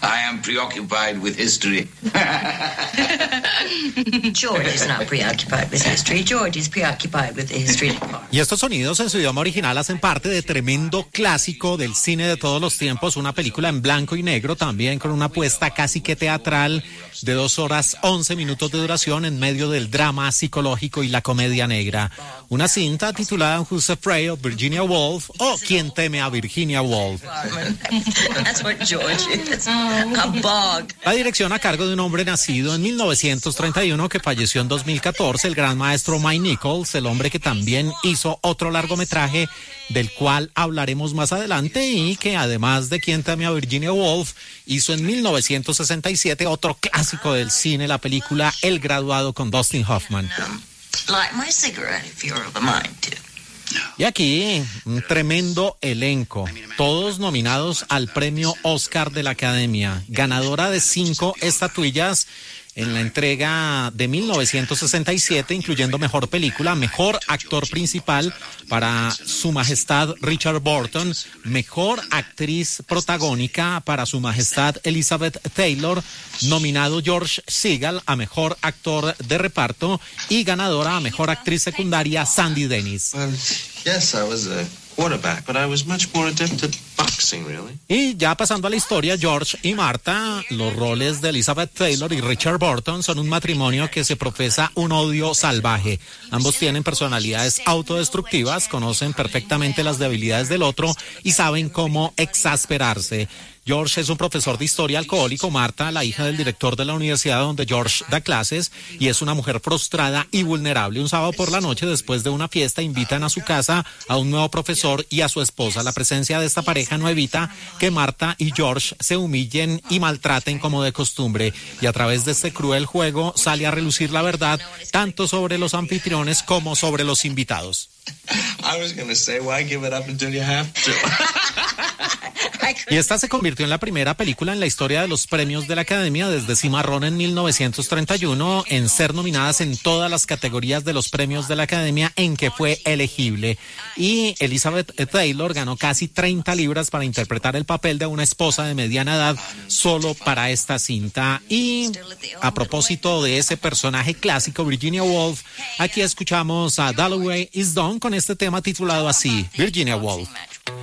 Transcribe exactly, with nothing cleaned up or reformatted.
I am preoccupied with history. George is not preoccupied with history. George is preoccupied with the history department. Y estos sonidos en su idioma original hacen parte de tremendo clásico del cine de todos los tiempos, una película en blanco y negro, también con una puesta casi que teatral de dos horas once minutos de duración en medio del drama psicológico y la comedia negra. Una cinta titulada Who's Afraid of Virginia Woolf o ¿Quién teme a Virginia Woolf? That's what George is. A bog. La dirección a cargo de un hombre nacido en mil novecientos treinta y uno que falleció en dos mil catorce, el gran maestro Mike Nichols, el hombre que también hizo otro largometraje del cual hablaremos más adelante y que además de Quién teme a Virginia Woolf hizo en mil novecientos sesenta y siete otro clásico del cine, la película El Graduado con Dustin Hoffman. Light my cigarette if you're of the mind to. Y aquí, un tremendo elenco, todos nominados al premio Oscar de la Academia, ganadora de cinco estatuillas en la entrega de mil novecientos sesenta y siete, incluyendo mejor película, mejor actor principal para Su Majestad Richard Burton, mejor actriz protagónica para Su Majestad Elizabeth Taylor, nominado George Segal a mejor actor de reparto y ganadora a mejor actriz secundaria Sandy Dennis. Well, yes, I was a quarterback, but I was much more adept at boxing, really. Y ya pasando a la historia, George y Martha, los roles de Elizabeth Taylor y Richard Burton son un matrimonio que se profesa un odio salvaje. Ambos tienen personalidades autodestructivas, conocen perfectamente las debilidades del otro y saben cómo exasperarse. George es un profesor de historia alcohólico, Martha, la hija del director de la universidad donde George da clases, y es una mujer frustrada y vulnerable. Un sábado por la noche, después de una fiesta, invitan a su casa a un nuevo profesor y a su esposa. La presencia de esta pareja no evita que Martha y George se humillen y maltraten como de costumbre, y a través de este cruel juego sale a relucir la verdad, tanto sobre los anfitriones como sobre los invitados. I was gonna say, why give it up until you have to? Y esta se convirtió en la primera película en la historia de los premios de la Academia desde Cimarrón en mil novecientos treinta y uno en ser nominadas en todas las categorías de los premios de la Academia en que fue elegible. Y Elizabeth Taylor ganó casi treinta libras para interpretar el papel de una esposa de mediana edad solo para esta cinta. Y a propósito de ese personaje clásico, Virginia Woolf, aquí escuchamos a Dalloway Is Done con este tema titulado así, Virginia Woolf.